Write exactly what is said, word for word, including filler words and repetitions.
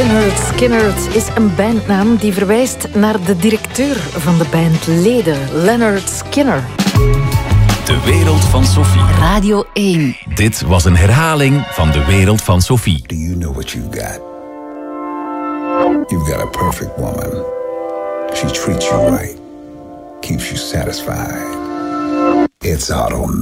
Lynyrd Skynyrd is een bandnaam die verwijst naar de directeur van de bandleden, Lynyrd Skynyrd. De wereld van Sophie. Radio één. Dit was een herhaling van De wereld van Sophie. Do you know what you got? You've got a perfect woman. She treats you right. Keeps you satisfied. It's automatic.